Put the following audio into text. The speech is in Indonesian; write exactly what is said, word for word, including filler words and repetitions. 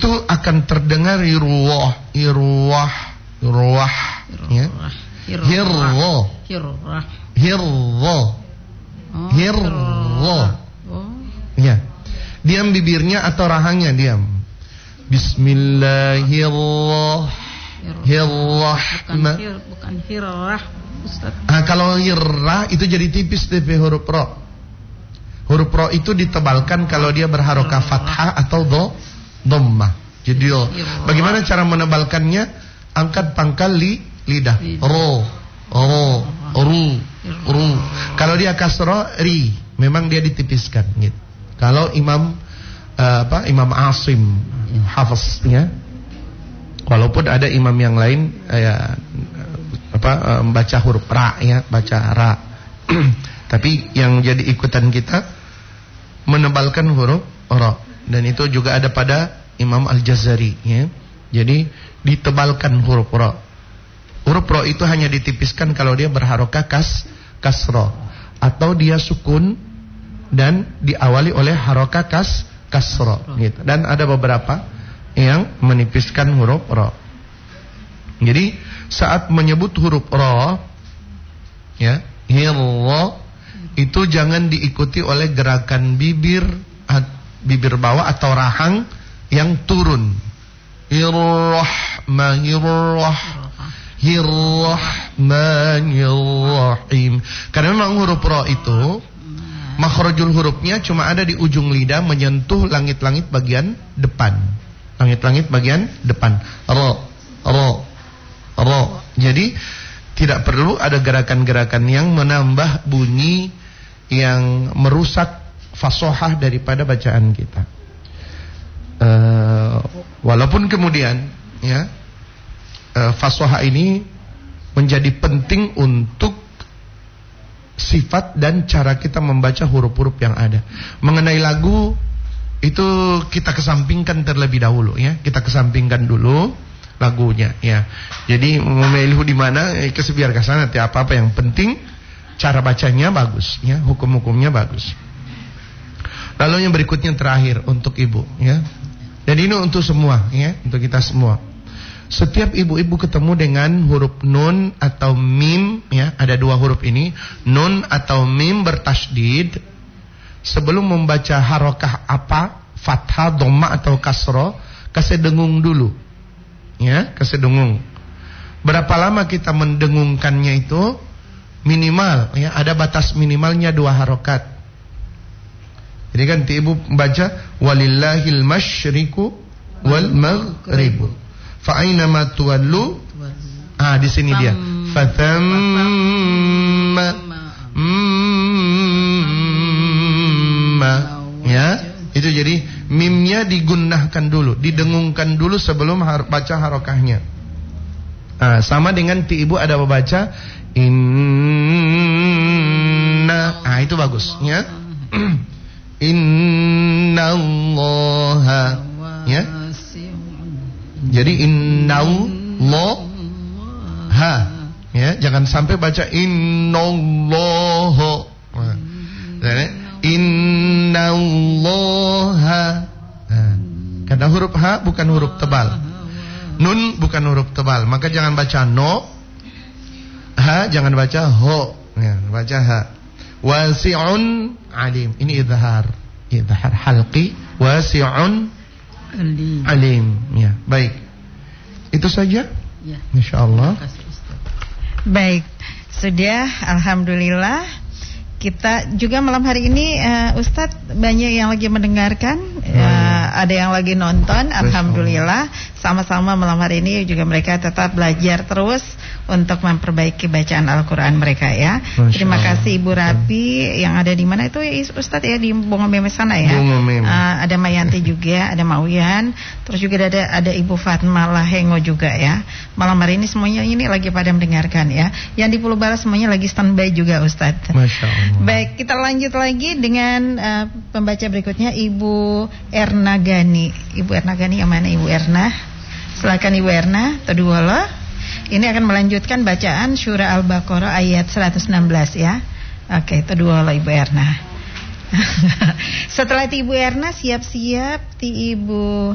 itu akan terdengar irwah, irwah, irwah, ya. Hirwah, hirwah, hirwah, hirwah, ya. Diam bibirnya atau rahangnya diam. Bismillahirrahmanirrahim. Bukan, bukan hirrah, Ustaz. Ah, kalau hirrah itu jadi tipis T P huruf ro. Huruf ro itu ditebalkan kalau dia berharokah fathah atau do, dhammah. Jadi ro. Bagaimana cara menebalkannya? Angkat pangkal li, lidah. Ro, ro, ru, ru. Kalau dia kasroh ri, memang dia ditipiskan gitu. Kalau Imam uh, apa Imam Asim hafaznya, walaupun ada imam yang lain uh, ya, apa uh, baca huruf ra ya, baca ra. Tapi yang jadi ikutan kita menebalkan huruf ra, dan itu juga ada pada Imam Al-Jazari ya. Jadi ditebalkan huruf ra. Huruf ra itu hanya ditipiskan kalau dia berharokah kas kasra atau dia sukun dan diawali oleh harokah kas kasra gitu. Dan ada beberapa yang menipiskan huruf ra. Jadi saat menyebut huruf ra ya, hirra, itu jangan diikuti oleh gerakan bibir bibir bawah atau rahang yang turun. Irrahmanirrah, Hirrahmanirrahim. Karena memang huruf ra itu makhrajul hurufnya cuma ada di ujung lidah menyentuh langit-langit bagian depan. Langit-langit bagian depan. Ra, ra, ra. Jadi tidak perlu ada gerakan-gerakan yang menambah bunyi yang merusak fasohah daripada bacaan kita. Uh, walaupun kemudian ya uh, fasohah ini menjadi penting untuk sifat dan cara kita membaca huruf-huruf yang ada. Mengenai lagu itu kita kesampingkan terlebih dahulu ya. Kita kesampingkan dulu lagunya ya. Jadi memilih di mana eh, kesebiar kesana tiap apa yang penting cara bacanya bagus ya, hukum-hukumnya bagus. Lalu yang berikutnya terakhir untuk ibu ya. Dan ini untuk semua ya, untuk kita semua. Setiap ibu-ibu ketemu dengan huruf nun atau mim ya, ada dua huruf ini, nun atau mim bertasydid, sebelum membaca harokah apa, fathah, dhamma atau kasroh, kasih dengung dulu. Ya, kasih dengung. Berapa lama kita mendengungkannya itu? Minimal ya, ada batas minimalnya dua harokat. Jadi kan ibu membaca walillahil masyriqu wal maghribu. Fa aina ma tuwallu, ah di sini dia. Fatamma mm, ya. Itu jadi mimnya digunnahkan dulu, didengungkan dulu sebelum har baca harokahnya. Ah, sama dengan ti ibu ada membaca inna, ah itu bagus ya. Innallaha ya. Jadi innallaha ya, jangan sampai baca innallaha. Nah, innallaha. Nah, karena huruf ha bukan huruf tebal. Nun bukan huruf tebal, maka jangan baca no. Ha jangan baca ho. Ya, baca ha. Wasi'un alim. Ini idhar, idhar halqi. Wasi'un alim. Alim. Ya, baik. Itu saja. Ya. Insyaallah. Baik. Sudah, alhamdulillah. Kita juga malam hari ini uh, Ustadz banyak yang lagi mendengarkan, uh, ada yang lagi nonton. Alhamdulillah. Sama-sama malam hari ini juga mereka tetap belajar terus untuk memperbaiki bacaan Al-Quran mereka ya. Terima kasih Ibu Rapi yang ada di mana itu Ustadz ya, di Bongomeme sana ya. Uh, ada Mayanti juga, ada Mauyan, terus juga ada ada Ibu Fatma Lahengo juga ya. Malam hari ini semuanya ini lagi pada mendengarkan ya. Yang di Pulau Barat semuanya lagi standby juga Ustadz. Masya Allah. Baik, kita lanjut lagi dengan uh, pembaca berikutnya Ibu Erna Gani. Ibu Erna Gani yang mana Ibu Erna? Silakan Ibu Erna, Taduwala. Ini akan melanjutkan bacaan Surah Al-Baqarah ayat seratus enam belas ya. Oke, Taduwala Ibu Erna. Setelah Ibu Erna siap-siap ti Ibu